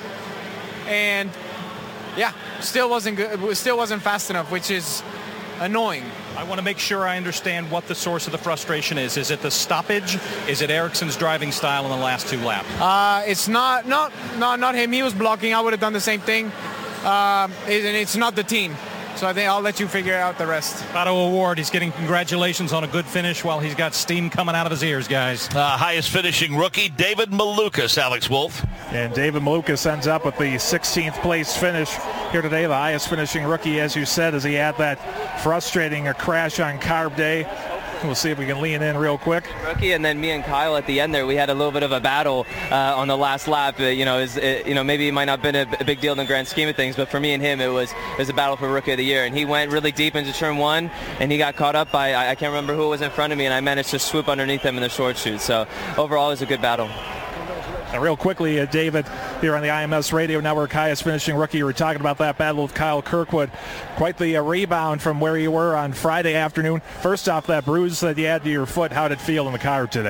and yeah, still wasn't good. Still wasn't fast enough, which is annoying. I want to make sure I understand what the source of the frustration is. Is it the stoppage? Is it Ericsson's driving style in the last two laps? Uh, it's not, not, not, not him. He was blocking. I would have done the same thing. Um, and it's not the team. So I think I'll let you figure out the rest. Pato O'Ward, he's getting congratulations on a good finish while he's got steam coming out of his ears, guys. Uh, highest finishing rookie, David Malukas, Alex Wolf. And David Malukas ends up with the sixteenth place finish here today. The highest finishing rookie, as you said, as he had that frustrating a crash on carb day. We'll see if we can lean in real quick. Rookie, and then me and Kyle at the end there, we had a little bit of a battle uh, on the last lap. Uh, you know, is it, you know, maybe it might not have been a, a big deal in the grand scheme of things, but for me and him, it was it was a battle for Rookie of the Year. And he went really deep into turn one, and he got caught up by I, I can't remember who was in front of me, and I managed to swoop underneath him in the short chute. So overall, it was a good battle. And real quickly, uh, David, here on the I M S Radio Network, highest finishing rookie. You were talking about that battle with Kyle Kirkwood. Quite the uh, rebound from where you were on Friday afternoon. First off, that bruise that you had to your foot, how did it feel in the car today?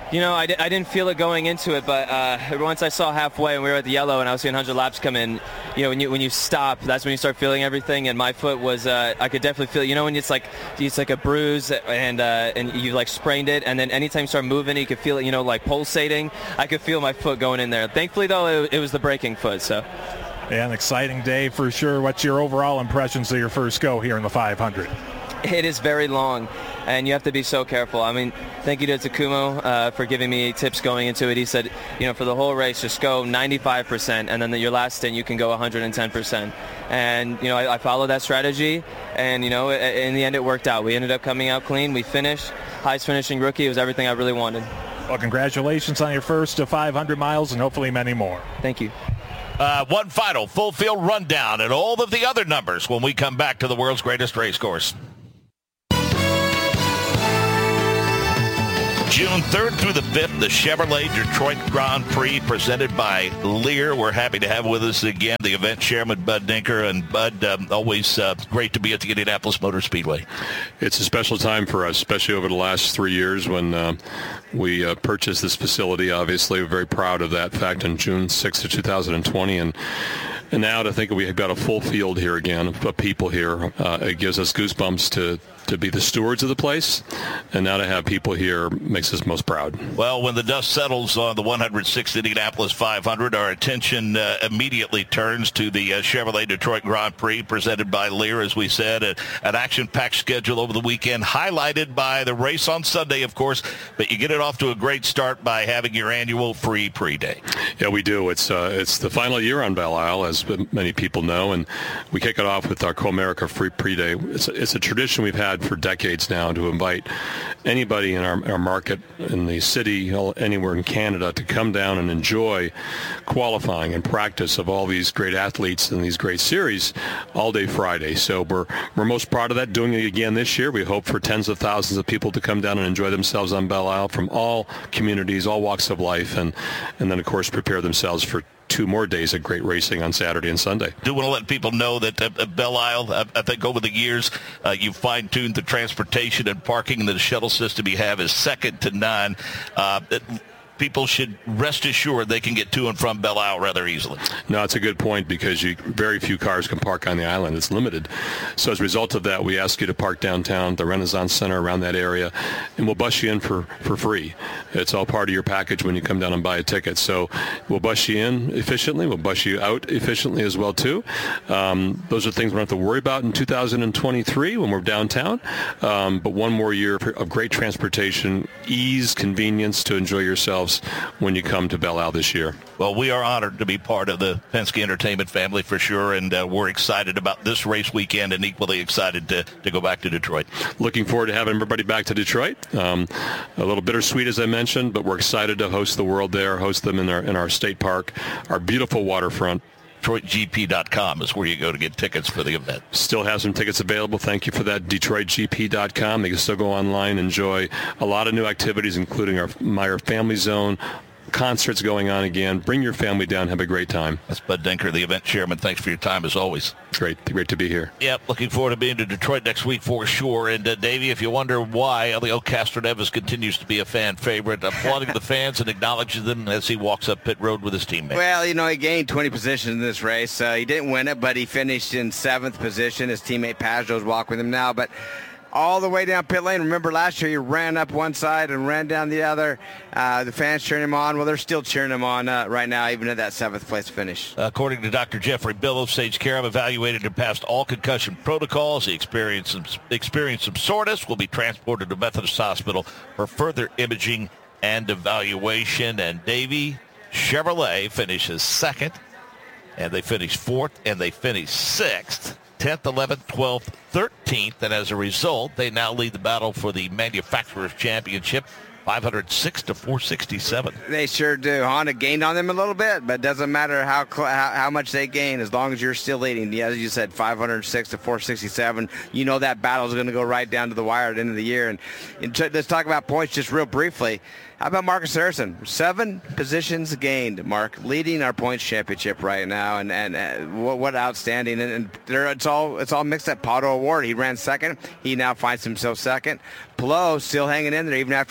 You know, I, di- I didn't feel it going into it, but uh, once I saw halfway and we were at the yellow and I was seeing one hundred laps come in, you know, when you when you stop, that's when you start feeling everything. And my foot was, uh, I could definitely feel, you know, when it's like it's like a bruise and uh, and you like sprained it, and then anytime you start moving, you could feel it, you know, like pulsating. I could feel my foot going in there. Thankfully, though, it, it was the braking foot. So. Yeah, an exciting day for sure. What's your overall impressions of your first go here in the five hundred? It is very long, and you have to be so careful. I mean, thank you to Takumo uh, for giving me tips going into it. He said, you know, for the whole race, just go ninety-five percent, and then the, your last stint, you can go one hundred ten percent. And, you know, I, I followed that strategy, and, you know, in the end, it worked out. We ended up coming out clean. We finished. Highest finishing rookie. It was everything I really wanted. Well, congratulations on your first five hundred miles, and hopefully many more. Thank you. Uh, one final full field rundown and all of the other numbers when we come back to the world's greatest race course. June third through the fifth, the Chevrolet Detroit Grand Prix presented by Lear. We're happy to have with us again the event chairman, Bud Denker. And Bud, um, always uh, great to be at the Indianapolis Motor Speedway. It's a special time for us, especially over the last three years when uh, we uh, purchased this facility. Obviously, we're very proud of that fact on June sixth of two thousand twenty. And And now to think we've got a full field here again of people here, uh, it gives us goosebumps to, to be the stewards of the place. And now to have people here makes us most proud. Well, when the dust settles on the one hundred sixth Indianapolis five hundred, our attention uh, immediately turns to the uh, Chevrolet Detroit Grand Prix presented by Lear, as we said. A, an action-packed schedule over the weekend, highlighted by the race on Sunday, of course. But you get it off to a great start by having your annual free pre-day. Yeah, we do. It's uh, it's the final year on Belle Isle, as many people know, and we kick it off with our Co-America Free Pre-Day. It's a, it's a tradition we've had for decades now to invite anybody in our, our market, in the city, anywhere in Canada, to come down and enjoy qualifying and practice of all these great athletes in these great series all day Friday. So we're we're most proud of that, doing it again this year. We hope for tens of thousands of people to come down and enjoy themselves on Belle Isle from all communities, all walks of life, and, and then, of course, prepare themselves for two more days of great racing on Saturday and Sunday. Do want to let people know that uh, Belle Isle, uh, I think over the years, uh, you fine-tuned the transportation and parking, and the shuttle system you have is second to none. Uh, it, people should rest assured they can get to and from Belle Isle rather easily. No, it's a good point, because you, very few cars can park on the island. It's limited. So as a result of that, we ask you to park downtown, the Renaissance Center, around that area, and we'll bus you in for, for free. It's all part of your package when you come down and buy a ticket. So we'll bus you in efficiently. We'll bus you out efficiently as well, too. Um, those are things we don't have to worry about in two thousand twenty-three when we're downtown. Um, but one more year of great transportation, ease, convenience to enjoy yourselves when you come to Belle Isle this year. Well, we are honored to be part of the Penske Entertainment family for sure, and uh, we're excited about this race weekend and equally excited to, to go back to Detroit. Looking forward to having everybody back to Detroit. Um, a little bittersweet, as I mentioned, but we're excited to host the world there, host them in our, in our state park, our beautiful waterfront. Detroit G P dot com is where you go to get tickets for the event. Still have some tickets available. Thank you for that. Detroit G P dot com. They can still go online, enjoy a lot of new activities, including our Meyer Family Zone, concerts going on again. Bring your family down. Have a great time. That's Bud Denker, the event chairman. Thanks for your time, as always. Great. Great to be here. Yep. Looking forward to being to Detroit next week for sure. And, uh, Davey, if you wonder why, Elio Castroneves continues to be a fan favorite, applauding the fans and acknowledging them as he walks up pit road with his teammates. Well, you know, he gained twenty positions in this race. Uh, he didn't win it, but he finished in seventh position. His teammate Pajot's walking with him now, but all the way down pit lane. Remember last year he ran up one side and ran down the other. Uh, the fans cheering him on. Well, they're still cheering him on uh, right now, even at that seventh place finish. According to Doctor Jeffrey Billow, Sage Karam evaluated and passed all concussion protocols. He experienced some, experienced some soreness. Will be transported to Methodist Hospital for further imaging and evaluation. And Davey, Chevrolet finishes second, and they finished fourth, and they finished sixth. tenth, eleventh, twelfth, thirteenth, and as a result, they now lead the battle for the Manufacturers' Championship, five hundred six to four sixty-seven. They sure do. Honda gained on them a little bit, but it doesn't matter how, cl- how how much they gain as long as you're still leading. Yeah, as you said, five hundred six to four sixty-seven. You know that battle is going to go right down to the wire at the end of the year. And, and t- let's talk about points just real briefly. How about Marcus Harrison? Seven positions gained, Mark, leading our points championship right now, and and uh, what, what outstanding! And, and there, it's all it's all mixed up. Pato Award, he ran second. He now finds himself second. Palou still hanging in there even after a bad day.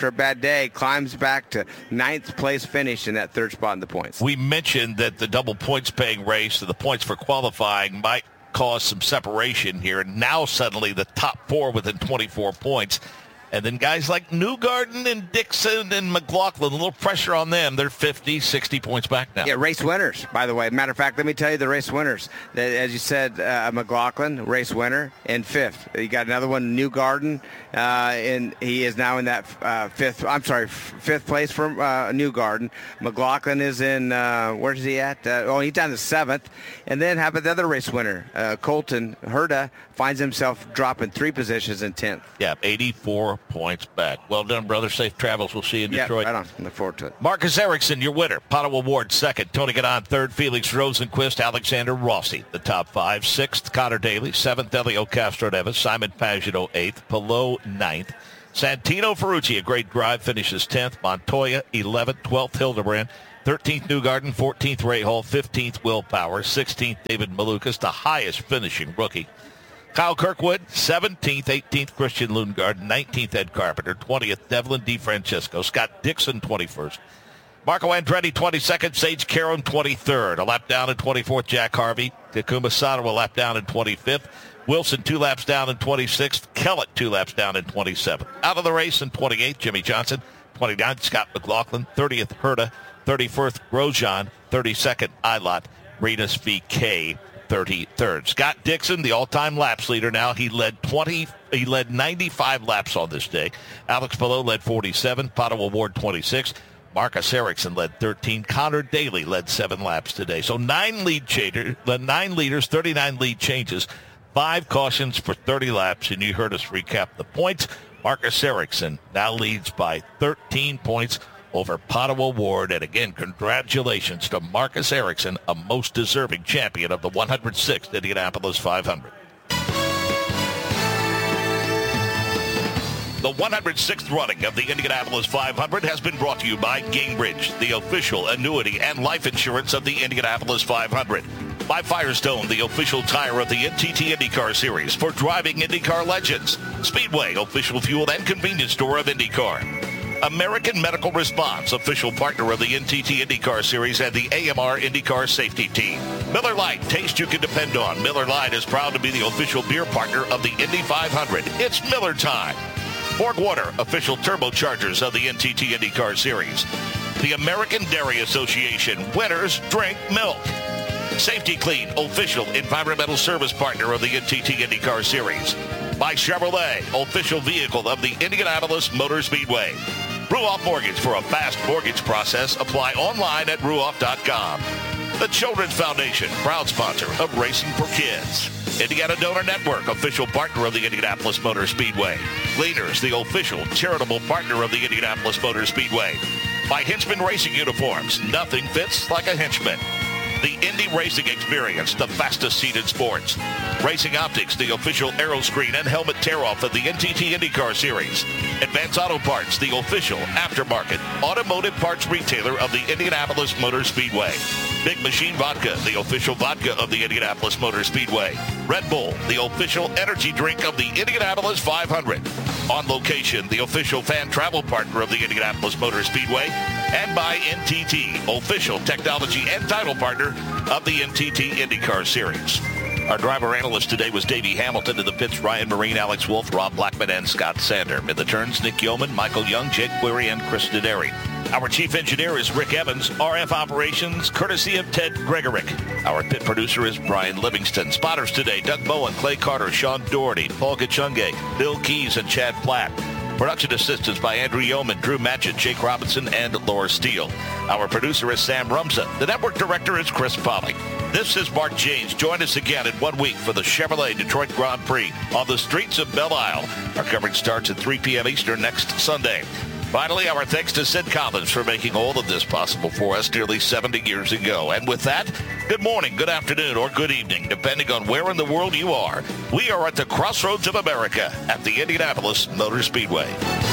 today, climbs back to ninth place finish in that third spot in the points. We mentioned that the double points paying race, the points for qualifying, might cause some separation here. Now suddenly the top four within twenty-four points. And then guys like Newgarden and Dixon and McLaughlin, a little pressure on them. They're fifty, sixty points back now. Yeah, race winners, by the way. Matter of fact, let me tell you the race winners. As you said, uh, McLaughlin, race winner, in fifth. You got another one, Newgarden, uh, and he is now in that uh, fifth, I'm sorry, f- fifth place for uh, Newgarden. McLaughlin is in, uh, where's he at? Uh, oh, he's down to seventh. And then how about the other race winner, uh, Colton Herta, finds himself dropping three positions in tenth. Yeah, eighty-four points back. Well done, brother. Safe travels. We'll see you in Detroit. Yeah, right on. Look forward to it. Marcus Ericsson, your winner. Pato O'Ward, second. Tony Ganon, third. Felix Rosenquist, Alexander Rossi, the top five. Sixth, Connor Daly. Seventh, Elio Castro-Neves. Simon Pagenaud, eighth. Palou, ninth. Santino Ferrucci, a great drive, finishes tenth. Montoya, eleventh. twelfth, Hildebrand. thirteenth, Newgarden. fourteenth, Ray Hall. fifteenth, Will Power. sixteenth, David Malukas, the highest finishing rookie. Kyle Kirkwood, seventeenth, eighteenth, Christian Lundgaard, nineteenth, Ed Carpenter, twentieth, Devlin DeFrancesco, Scott Dixon, twenty-first, Marco Andretti, twenty-second, Sage Karam, twenty-third, a lap down in twenty-fourth, Jack Harvey, Takuma Sato, a lap down in twenty-fifth, Wilson, two laps down in twenty-sixth, Kellett, two laps down in twenty-seventh. Out of the race in twenty-eighth, Jimmy Johnson, twenty-ninth, Scott McLaughlin, thirtieth, Herta, thirty-first, Grosjean, thirty-second, Ilott, Renus V K, thirty-third. Scott Dixon, the all-time laps leader now. He led twenty. He led ninety-five laps on this day. Alex Palou led forty-seven. Pato O'Ward twenty-six. Marcus Ericsson led thirteen. Connor Daly led seven laps today. So nine lead changer, nine leaders, thirty-nine lead changes, five cautions for thirty laps. And you heard us recap the points. Marcus Ericsson now leads by thirteen points over Pato O'Ward. And again, congratulations to Marcus Ericsson, a most deserving champion of the one hundred sixth Indianapolis five hundred. The one hundred sixth running of the Indianapolis five hundred has been brought to you by Gainbridge, the official annuity and life insurance of the Indianapolis five hundred. By Firestone, the official tire of the N T T IndyCar Series for driving IndyCar legends. Speedway, official fuel and convenience store of IndyCar. American Medical Response, official partner of the N T T IndyCar Series and the A M R IndyCar Safety Team. Miller Lite, taste you can depend on. Miller Lite is proud to be the official beer partner of the Indy five hundred. It's Miller time. Borg Water, official turbochargers of the N T T IndyCar Series. The American Dairy Association, winners drink milk. Safety Clean, official environmental service partner of the N T T IndyCar Series. By Chevrolet, official vehicle of the Indianapolis Motor Speedway. Ruoff Mortgage, for a fast mortgage process. Apply online at ruoff dot com. The Children's Foundation, proud sponsor of Racing for Kids. Indiana Donor Network, official partner of the Indianapolis Motor Speedway. Gleaners, the official charitable partner of the Indianapolis Motor Speedway. By Hinchman Racing Uniforms, nothing fits like a Hinchman. The Indy Racing Experience, the fastest seat in sports. Racing Optics, the official aero screen and helmet tear-off of the N T T IndyCar Series. Advance Auto Parts, the official aftermarket automotive parts retailer of the Indianapolis Motor Speedway. Big Machine Vodka, the official vodka of the Indianapolis Motor Speedway. Red Bull, the official energy drink of the Indianapolis five hundred. On Location, the official fan travel partner of the Indianapolis Motor Speedway. And by N T T, official technology and title partner of the N T T IndyCar Series. Our driver analyst today was Davey Hamilton. In the pits, Ryan Marine, Alex Wolf, Rob Blackman, and Scott Sander. In the turns, Nick Yeoman, Michael Young, Jake Query, and Chris Dederi. Our chief engineer is Rick Evans. R F operations, courtesy of Ted Gregorick. Our pit producer is Brian Livingston. Spotters today, Doug Bowen, Clay Carter, Sean Doherty, Paul Gachunge, Bill Keys, and Chad Platt. Production assistance by Andrew Yeoman, Drew Matchett, Jake Robinson, and Laura Steele. Our producer is Sam Rumza. The network director is Chris Polly. This is Mark James. Join us again in one week for the Chevrolet Detroit Grand Prix on the streets of Belle Isle. Our coverage starts at three p.m. Eastern next Sunday. Finally, our thanks to Sid Collins for making all of this possible for us nearly seventy years ago. And with that, good morning, good afternoon, or good evening, depending on where in the world you are. We are at the crossroads of America at the Indianapolis Motor Speedway.